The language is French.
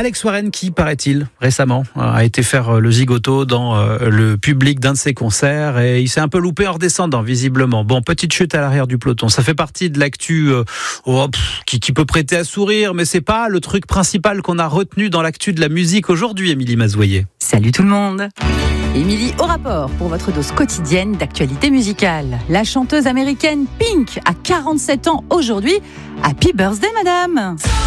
Alex Warren qui, paraît-il, récemment, a été faire le zigoto dans le public d'un de ses concerts et il s'est un peu loupé en redescendant, visiblement. Bon, petite chute à l'arrière du peloton. Ça fait partie de l'actu qui peut prêter à sourire, mais c'est pas le truc principal qu'on a retenu dans l'actu de la musique aujourd'hui, Émilie Mazoyer. Salut tout le monde. Émilie au rapport pour votre dose quotidienne d'actualité musicale. La chanteuse américaine Pink a 47 ans aujourd'hui. Happy birthday, madame!